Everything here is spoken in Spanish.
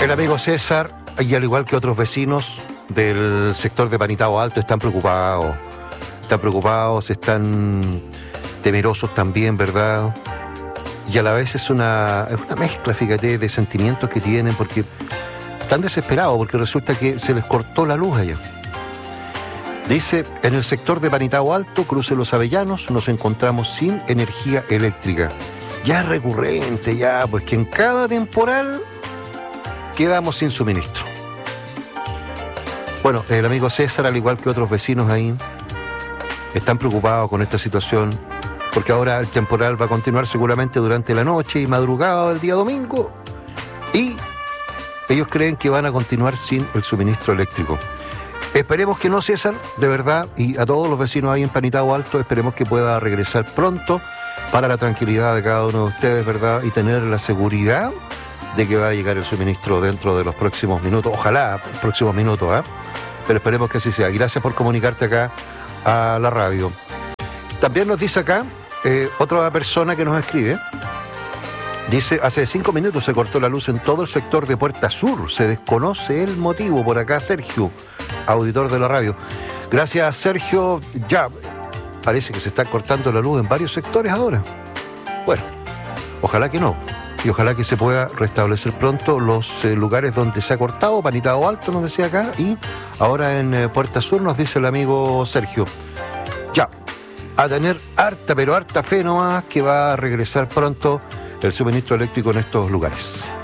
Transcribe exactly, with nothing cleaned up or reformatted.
El amigo César, y al igual que otros vecinos del sector de Panitao Alto, están preocupados. Están preocupados, están temerosos también, ¿verdad? Y a la vez es una, es una mezcla, fíjate, de sentimientos que tienen, porque están desesperados, porque resulta que se les cortó la luz allá. Dice, en el sector de Panitao Alto, cruce Los Avellanos, nos encontramos sin energía eléctrica. Ya es recurrente, ya, pues que en cada temporal quedamos sin suministro. Bueno, el amigo César, al igual que otros vecinos ahí, están preocupados con esta situación, porque ahora el temporal va a continuar seguramente durante la noche y madrugada del día domingo, y ellos creen que van a continuar sin el suministro eléctrico. Esperemos que no, César, de verdad, y a todos los vecinos ahí en Panitao Alto, esperemos que pueda regresar pronto para la tranquilidad de cada uno de ustedes, ¿verdad? Y tener la seguridad de que va a llegar el suministro dentro de los próximos minutos, ojalá, próximos minutos, ¿eh? Pero esperemos que así sea. Gracias por comunicarte acá a la radio. También nos dice acá, eh, otra persona que nos escribe, dice, hace cinco minutos se cortó la luz en todo el sector de Puerta Sur, se desconoce el motivo. Por acá Sergio, auditor de la radio. Gracias, Sergio. Ya, parece que se está cortando la luz en varios sectores ahora. Bueno, ojalá que no. Y ojalá que se pueda restablecer pronto los eh, lugares donde se ha cortado. Panitao Alto nos decía acá, y ahora en eh, Puerta Sur nos dice el amigo Sergio. Ya, a tener harta, pero harta fe nomás que va a regresar pronto el suministro eléctrico en estos lugares.